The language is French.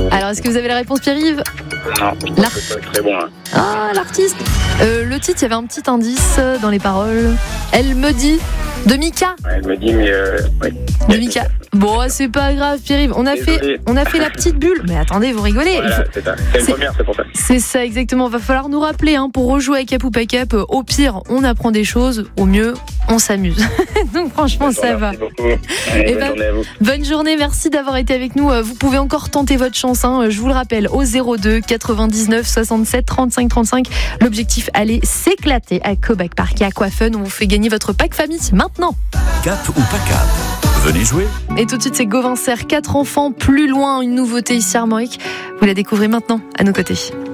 Alors, est-ce que vous avez la réponse, Pierre-Yves? Non, c'est pas très bon. Hein. Ah, l'artiste. Le titre, il y avait un petit indice dans les paroles. Elle me dit de Mika. Elle me dit, mais oui. De Mika. Bon, c'est pas grave, Pierre-Yves. On a fait la petite bulle. Mais attendez, vous rigolez. Voilà, c'est ça. C'est une première, c'est pour ça. C'est ça, exactement. Va falloir nous rappeler pour rejouer avec Cap ou pas Cap. Au pire, on apprend des choses. Au mieux, on s'amuse. Donc franchement, ça va. Merci beaucoup. Allez, bonne journée à vous. Bonne journée, merci d'avoir été avec nous. Vous pouvez encore tenter votre chance, je vous le rappelle, au 02 99 67 35 35. L'objectif, allez s'éclater à Cobac Park et Aquafun. On vous fait gagner votre pack famille maintenant. Cap ou pas Cap, venez jouer. Et tout de suite, c'est Gauvin Serre, 4 enfants plus loin, une nouveauté ici à Armorique. Vous la découvrez maintenant à nos côtés.